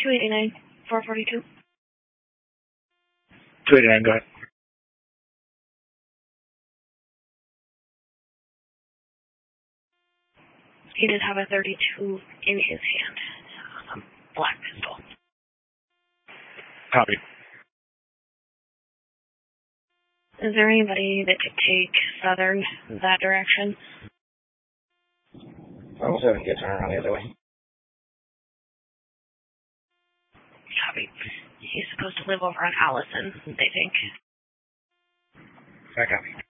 289, 442. 289, go ahead. He did have a 32 in his hand. A black pistol. Copy. Is there anybody that could take Southern that direction? Oh, so he gets around the other way. Copy. He's supposed to live over on Allison, they think. I copy.